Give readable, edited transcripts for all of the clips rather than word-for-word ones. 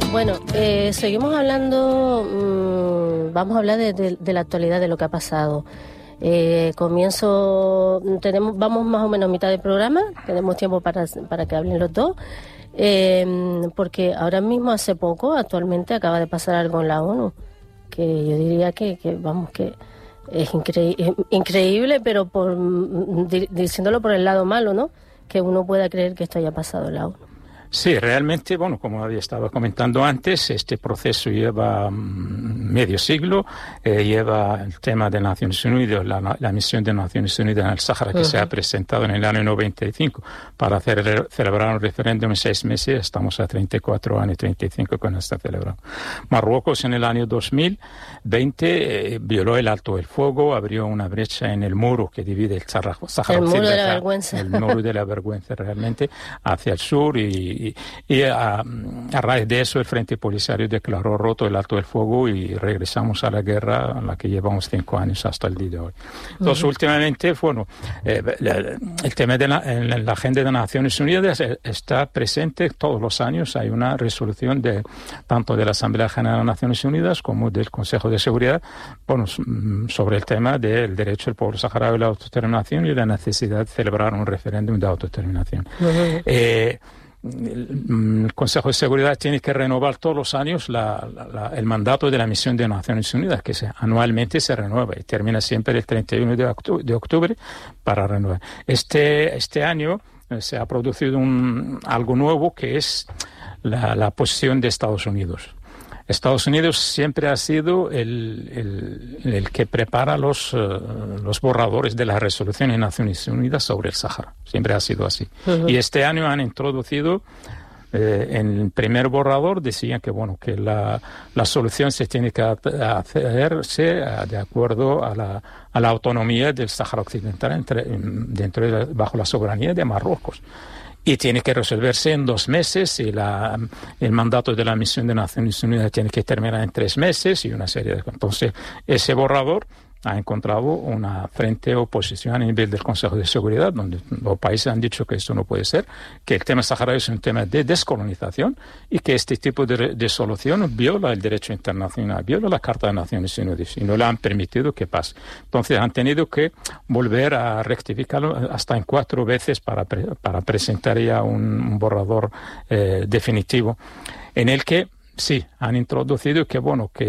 Bueno, seguimos hablando, vamos a hablar de la actualidad, de lo que ha pasado. Vamos más o menos a mitad del programa, tenemos tiempo para que hablen los dos, porque ahora mismo, actualmente acaba de pasar algo en la ONU, que yo diría que es increíble, pero diciéndolo por el lado malo, ¿no? Que uno pueda creer que esto haya pasado en la ONU. Sí, realmente, bueno, como había estado comentando antes, este proceso lleva medio siglo, lleva el tema de Naciones Unidas, la misión de Naciones Unidas en el Sáhara, que se ha presentado en el año 95 para celebrar un referéndum en 6 meses. Estamos a 34 años, 35 con esta celebración. Marruecos en el año 2020 violó el alto del fuego, abrió una brecha en el muro que divide el Sáhara Occidental. El muro de la vergüenza. El muro de la vergüenza, realmente, hacia el sur y a raíz de eso el Frente Polisario declaró roto el alto del fuego y regresamos a la guerra a la que llevamos 5 años hasta el día de hoy. Entonces, últimamente, el tema de la agenda de Naciones Unidas está presente todos los años. Hay una resolución tanto de la Asamblea General de Naciones Unidas como del Consejo de Seguridad sobre el tema del derecho del pueblo saharaui a la autodeterminación y la necesidad de celebrar un referéndum de autodeterminación. El Consejo de Seguridad tiene que renovar todos los años el mandato de la misión de Naciones Unidas, que anualmente se renueva y termina siempre el 31 de octubre para renovar. Este año se ha producido algo nuevo, que es la posición de Estados Unidos. Estados Unidos siempre ha sido el que prepara los borradores de las resoluciones de Naciones Unidas sobre el Sáhara. Siempre ha sido así. Y este año han introducido en el primer borrador, decían que la solución se tiene que hacerse de acuerdo a la autonomía del Sáhara Occidental bajo la soberanía de Marruecos. Y tiene que resolverse en 2 meses y el mandato de la misión de Naciones Unidas tiene que terminar en 3 meses y una serie de... Entonces, ese borrador ha encontrado una frente oposición a nivel del Consejo de Seguridad, donde los países han dicho que esto no puede ser, que el tema saharaui es un tema de descolonización y que este tipo de solución viola el derecho internacional, viola la Carta de Naciones Unidas y no le han permitido que pase. Entonces han tenido que volver a rectificarlo hasta en 4 veces para presentar ya un borrador definitivo en el que sí, han introducido que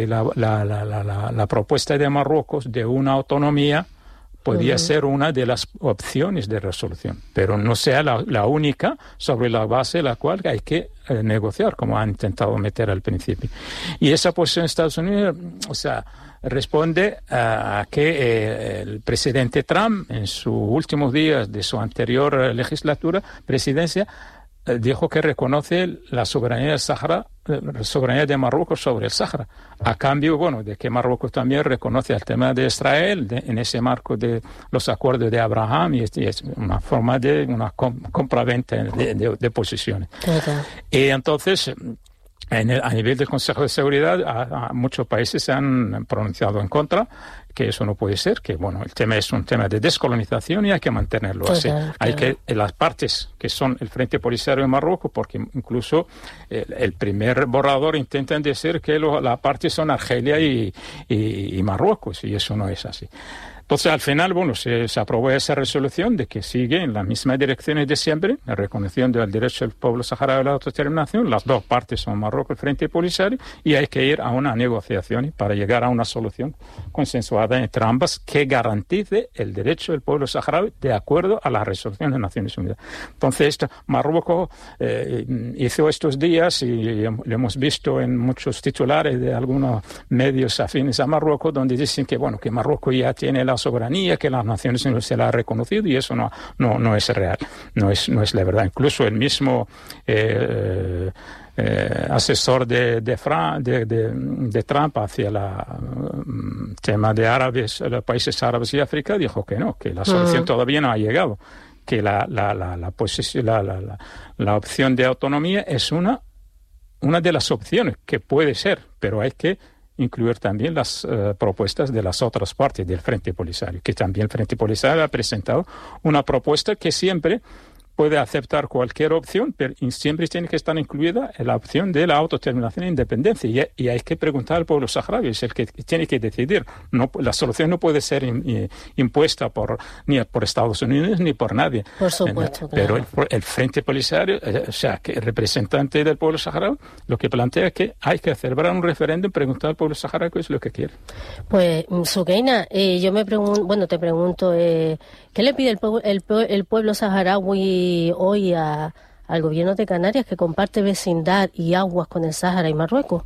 la propuesta de Marruecos de una autonomía podía ser una de las opciones de resolución, pero no sea la única sobre la base de la cual hay que negociar, como han intentado meter al principio. Y esa posición de Estados Unidos, responde a que el presidente Trump, en sus últimos días de su anterior presidencia, dijo que reconoce la soberanía del Sáhara, la soberanía de Marruecos sobre el Sáhara, a cambio de que Marruecos también reconoce el tema de Israel en ese marco de los acuerdos de Abraham, y es una forma de una compraventa de posiciones. Y entonces, a nivel del Consejo de Seguridad, muchos países se han pronunciado en contra, que eso no puede ser, que el tema es un tema de descolonización y hay que mantenerlo así. Hay que las partes que son el Frente Polisario de Marruecos, porque incluso el primer borrador intentan decir que las partes son Argelia y Marruecos, y eso no es así. Entonces, al final, se aprobó esa resolución de que sigue en la misma dirección de siempre, reconociendo el derecho del pueblo saharaui a la autodeterminación. Las dos partes son Marruecos y el Frente Polisario, y hay que ir a una negociación para llegar a una solución consensuada entre ambas que garantice el derecho del pueblo saharaui de acuerdo a la resolución de Naciones Unidas. Entonces, Marruecos hizo estos días, y lo hemos visto en muchos titulares de algunos medios afines a Marruecos, donde dicen que Marruecos ya tiene la soberanía, que las Naciones Unidas se la ha reconocido, y eso no es real, no es la verdad. Incluso el mismo asesor de Trump hacia el tema de los países árabes y África dijo que no, que la solución todavía no ha llegado, que la opción de autonomía es una de las opciones que puede ser, pero hay que incluir también las propuestas de las otras partes del Frente Polisario, que también el Frente Polisario ha presentado una propuesta que siempre puede aceptar cualquier opción, pero siempre tiene que estar incluida la opción de la autodeterminación e independencia. Y hay que preguntar al pueblo saharaui, es el que tiene que decidir. No, la solución no puede ser impuesta ni por Estados Unidos ni por nadie. Por supuesto, pero claro. el Frente Polisario, o sea, que el representante del pueblo saharaui, lo que plantea es que hay que celebrar un referéndum, preguntar al pueblo saharaui qué es lo que quiere. Pues, Sukeina, yo te pregunto, ¿qué le pide el pueblo saharaui hoy al gobierno de Canarias, que comparte vecindad y aguas con el Sáhara y Marruecos?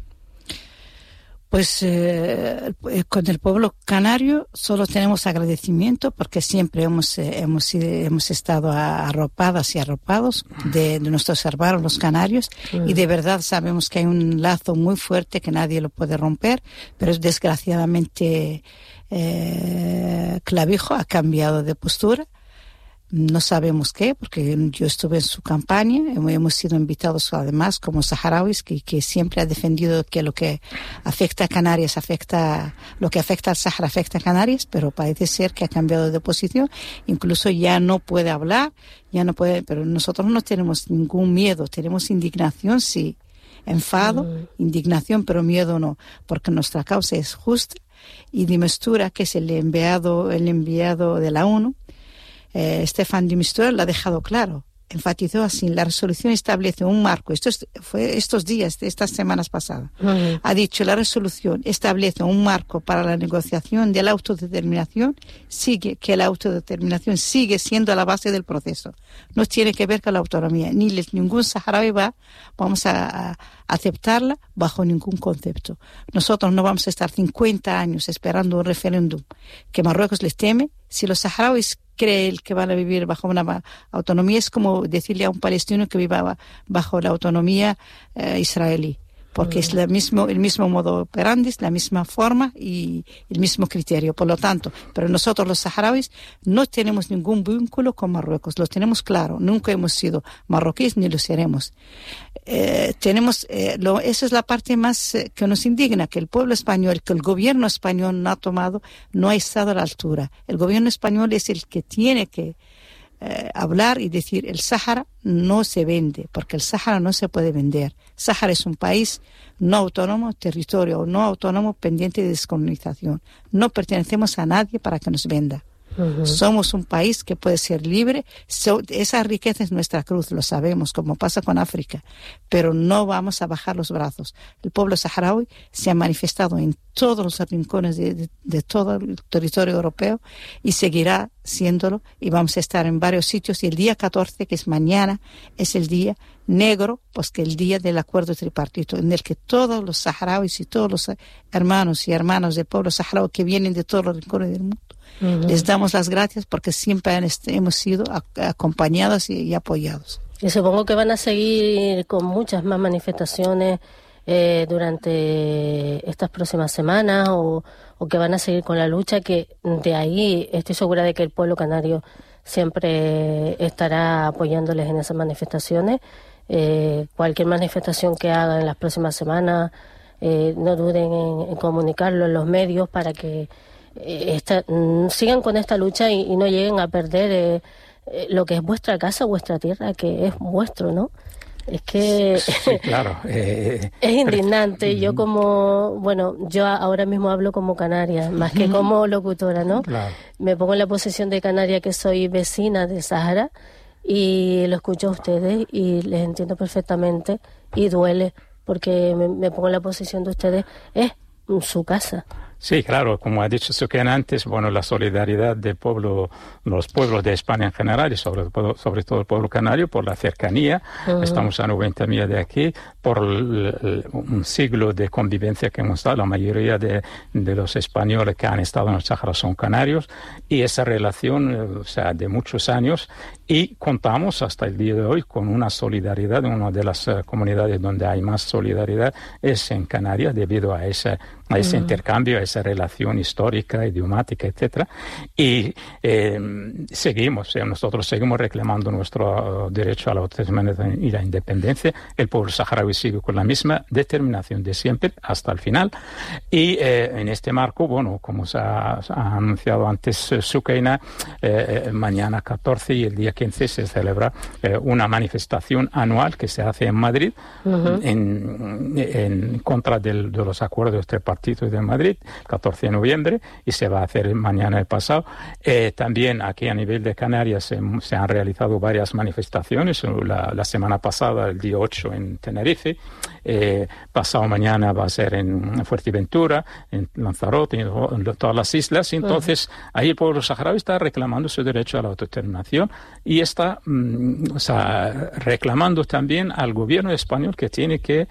Pues con el pueblo canario solo tenemos agradecimiento, porque siempre hemos estado arropadas y arropados de nuestros hermanos los canarios, y de verdad sabemos que hay un lazo muy fuerte que nadie lo puede romper, pero desgraciadamente Clavijo ha cambiado de postura. No sabemos qué, porque yo estuve en su campaña, hemos sido invitados además como saharauis, que siempre ha defendido que lo que afecta a Canarias lo que afecta al Sáhara afecta a Canarias, pero parece ser que ha cambiado de posición, incluso ya no puede hablar, pero nosotros no tenemos ningún miedo, tenemos indignación, sí, enfado, indignación, pero miedo no, porque nuestra causa es justa, y de Mistura, que es el enviado de la ONU, Stefan de Mistura lo ha dejado claro, enfatizó así: la resolución establece un marco, fue estos días, estas semanas pasadas, ha dicho: la resolución establece un marco para la negociación de la autodeterminación, que la autodeterminación sigue siendo la base del proceso, no tiene que ver con la autonomía, ningún saharaui vamos a aceptarla bajo ningún concepto. Nosotros no vamos a estar 50 años esperando un referéndum que Marruecos les teme. Si los saharauis creen que van a vivir bajo una autonomía, es como decirle a un palestino que viva bajo la autonomía israelí, porque es el mismo modo operandi, la misma forma y el mismo criterio. Por lo tanto, pero nosotros los saharauis no tenemos ningún vínculo con Marruecos, lo tenemos claro, nunca hemos sido marroquíes ni lo seremos. Esa es la parte más que nos indigna, que el pueblo español, que el gobierno español no ha estado a la altura. El gobierno español es el que tiene que hablar y decir: el Sáhara no se vende, porque el Sáhara no se puede vender. Sáhara es un país no autónomo, territorio no autónomo pendiente de descolonización. No pertenecemos a nadie para que nos venda. Somos un país que puede ser libre. Esa riqueza es nuestra cruz, lo sabemos, como pasa con África, pero no vamos a bajar los brazos. El pueblo saharaui se ha manifestado en todos los rincones de todo el territorio europeo y seguirá siéndolo, y vamos a estar en varios sitios, y el día 14, que es mañana, es el día negro, pues que el día del acuerdo tripartito, en el que todos los saharauis y todos los hermanos y hermanas del pueblo saharaui que vienen de todos los rincones del mundo, les damos las gracias, porque siempre hemos sido acompañados y apoyados. Y supongo que van a seguir con muchas más manifestaciones durante estas próximas semanas, o que van a seguir con la lucha, que de ahí estoy segura de que el pueblo canario siempre estará apoyándoles en esas manifestaciones. Cualquier manifestación que hagan en las próximas semanas, no duden en comunicarlo en los medios para que sigan con esta lucha y no lleguen a perder lo que es vuestra casa, vuestra tierra, que es vuestro, ¿no? Es que sí, claro. Es indignante. Yo yo ahora mismo hablo como canaria, más que como locutora, ¿no? Claro. Me pongo en la posición de canaria, que soy vecina de Sáhara, y lo escucho a ustedes y les entiendo perfectamente, y duele, porque me pongo en la posición de ustedes, es su casa. Sí, claro, como ha dicho Sukeina antes, la solidaridad del pueblo, los pueblos de España en general, y sobre todo el pueblo canario, por la cercanía. Estamos a 90 millas de aquí, por un siglo de convivencia que hemos dado. La mayoría de los españoles que han estado en el Sáhara son canarios, y esa relación, de muchos años, y contamos hasta el día de hoy con una solidaridad. Una de las comunidades donde hay más solidaridad es en Canarias, debido a esa a ese intercambio, a esa relación histórica, idiomática, etcétera. Y nosotros seguimos reclamando nuestro derecho a la autodeterminación y la independencia. El pueblo saharaui sigue con la misma determinación de siempre hasta el final. Y en este marco, bueno, como se ha anunciado antes Sukaina, mañana 14 y el día 15 se celebra una manifestación anual que se hace en Madrid en contra de los acuerdos tripartitos de Madrid, 14 de noviembre, y se va a hacer mañana y pasado. También aquí a nivel de Canarias se han realizado varias manifestaciones. La semana pasada, el día 8 en Tenerife, pasado mañana va a ser en Fuerteventura, en Lanzarote, en todas las islas. Entonces, ahí el pueblo saharaui está reclamando su derecho a la autodeterminación y está reclamando también al gobierno español que tiene que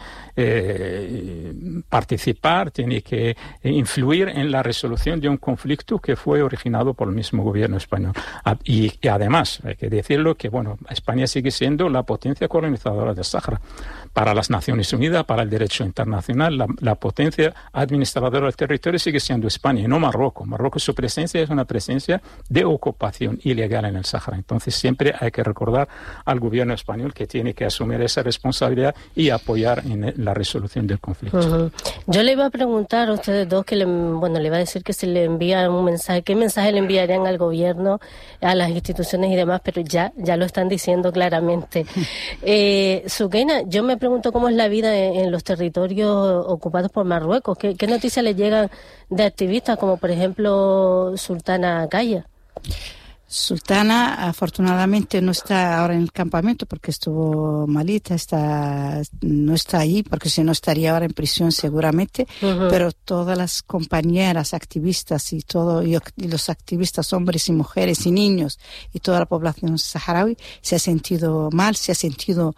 participar, tiene que influir en la resolución de un conflicto que fue originado por el mismo gobierno español. Y además, hay que decirlo que, bueno, España sigue siendo la potencia colonizadora del Sáhara. Para las Naciones Unidas, para el derecho internacional, la potencia administradora del territorio sigue siendo España y no Marruecos. Marruecos, su presencia es una presencia de ocupación ilegal en el Sáhara. Entonces, siempre hay que recordar al gobierno español que tiene que asumir esa responsabilidad y apoyar en la resolución del conflicto. Yo le iba a preguntar a ustedes dos, le iba a decir que se le envía un mensaje, ¿qué mensaje le enviarían al gobierno, a las instituciones y demás? Pero ya lo están diciendo claramente. Sukaina, yo me pregunto cómo es la vida en los territorios ocupados por Marruecos. ¿Qué noticias le llegan de activistas como, por ejemplo, Sultana Kaya? Sultana, afortunadamente, no está ahora en el campamento porque estuvo malita, no está ahí porque si no estaría ahora en prisión seguramente, pero todas las compañeras activistas y los activistas hombres y mujeres y niños y toda la población saharaui se ha sentido mal, se ha sentido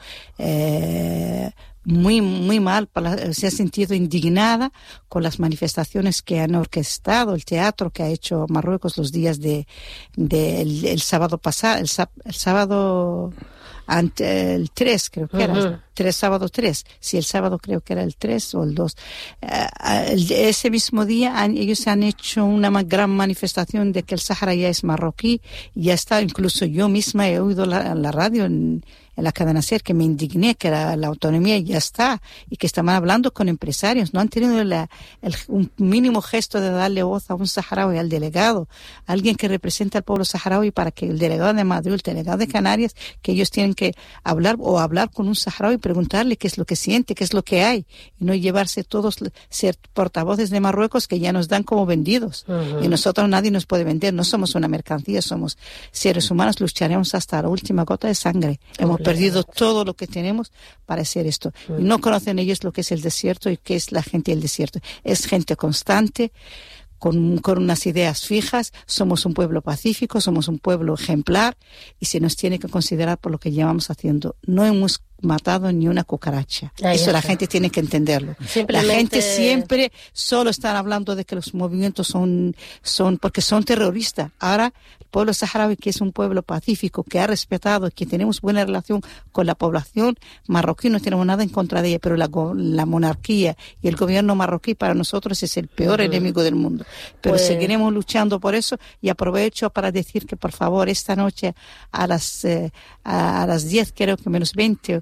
muy mal, se ha sentido indignada con las manifestaciones que han orquestado el teatro que ha hecho Marruecos los días el sábado pasado, el sábado el 3 creo que era, sábado 3, sí, el sábado creo que era el 3 o el 2. Ese mismo día ellos han hecho una gran manifestación de que el Sáhara ya es marroquí, ya está, incluso yo misma he oído la radio en la cadena SER, que me indigné, que la autonomía ya está, y que estaban hablando con empresarios, no han tenido un mínimo gesto de darle voz a un saharaui, al delegado, alguien que representa al pueblo saharaui, para que el delegado de Madrid, el delegado de Canarias, que ellos tienen que hablar con un saharaui y preguntarle qué es lo que siente, qué es lo que hay, y no llevarse todos, ser portavoces de Marruecos que ya nos dan como vendidos. Y nosotros nadie nos puede vender, no somos una mercancía, somos seres humanos, lucharemos hasta la última gota de sangre. Hemos perdido todo lo que tenemos para hacer esto. Y no conocen ellos lo que es el desierto y qué es la gente del desierto. Es gente constante, con unas ideas fijas. Somos un pueblo pacífico, somos un pueblo ejemplar y se nos tiene que considerar por lo que llevamos haciendo. No hemos matado ni una cucaracha. Eso la gente tiene que entenderlo. La gente siempre solo está hablando de que los movimientos son porque son terroristas. Ahora, el pueblo saharaui, que es un pueblo pacífico, que ha respetado, que tenemos buena relación con la población marroquí, no tenemos nada en contra de ella, pero la monarquía y el gobierno marroquí para nosotros es el peor enemigo del mundo. Pero seguiremos luchando por eso, y aprovecho para decir que, por favor, esta noche a las 10, creo que menos 20,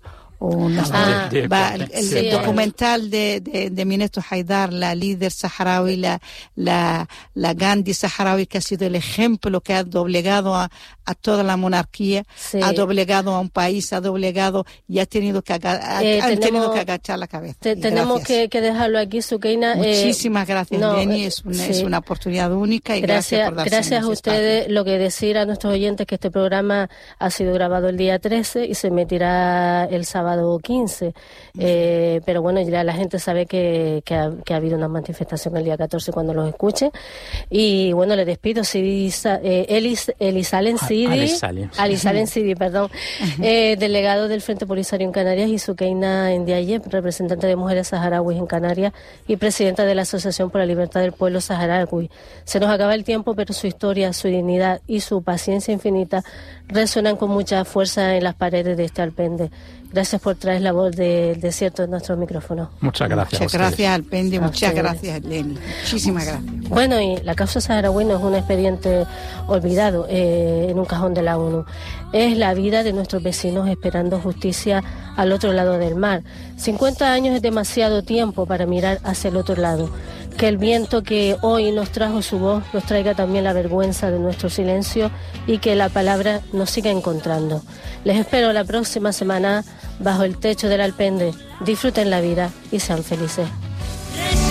el documental de Mineto Haidar, la líder saharaui, la Gandhi saharaui, que ha sido el ejemplo, que ha doblegado a toda la monarquía, ha doblegado a un país, ha doblegado y han tenido que agachar la cabeza. Tenemos que dejarlo aquí, Sukaina. Muchísimas gracias, Jenny, es una oportunidad única, y gracias por darse gracias a ustedes. Espacio. Lo que decir a nuestros oyentes que este programa ha sido grabado el día 13 y se emitirá el sábado 15, pero bueno, ya la gente sabe que ha habido una manifestación el día 14 cuando los escuche. Y bueno, le despido. Elisalen Sidi, perdón, delegado del Frente Polisario en Canarias, y Sukaina Ndiaye, representante de mujeres saharauis en Canarias y presidenta de la Asociación por la Libertad del Pueblo Saharaui. Se nos acaba el tiempo, pero su historia, su dignidad y su paciencia infinita resuenan con mucha fuerza en las paredes de este alpendre. Gracias por traer la voz del desierto en nuestro micrófono. Muchas gracias. Muchas gracias, Alpendi. Muchas gracias, Leni. Muchísimas gracias. Bueno, y la causa saharaui no es un expediente olvidado en un cajón de la ONU. Es la vida de nuestros vecinos esperando justicia al otro lado del mar. 50 años es demasiado tiempo para mirar hacia el otro lado. Que el viento que hoy nos trajo su voz nos traiga también la vergüenza de nuestro silencio y que la palabra nos siga encontrando. Les espero la próxima semana bajo el techo del Alpendre. Disfruten la vida y sean felices.